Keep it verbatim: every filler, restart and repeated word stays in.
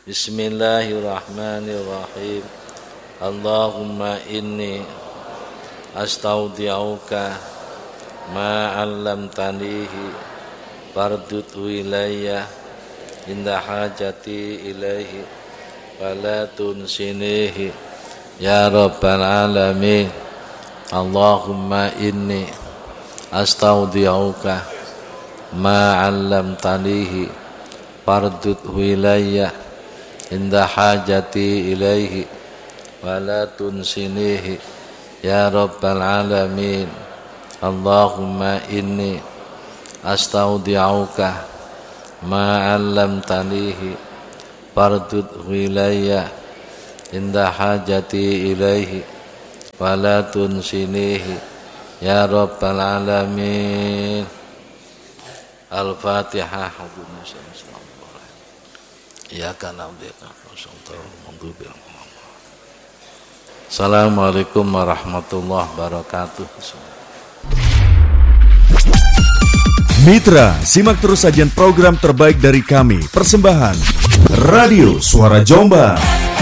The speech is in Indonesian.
Bismillahirrahmanirrahim. Allahumma inni astaudi'uka ma 'allamtanihi fardudhu ilayya inda hajati ilaihi wala tunsinihi ya rabbal alamin. Allahumma inni astaudi'uka ma 'allamtanihi fardudhu ilayya inda hajati ilaihi wala tunsinihi ya rabbal alamin. Allahumma inni astaudi'uka ma 'allamtanihi fardudhu ilayya inda hajati ilaihi wala tunsinihi ya rabbal alamin. Al-Fatihah. Iyyaka na'budu wa iyyaka nasta'in. Assalamualaikum warahmatullahi wabarakatuh. Mitra, simak terus sajian program terbaik dari kami. Persembahan Radio Suara Jombang.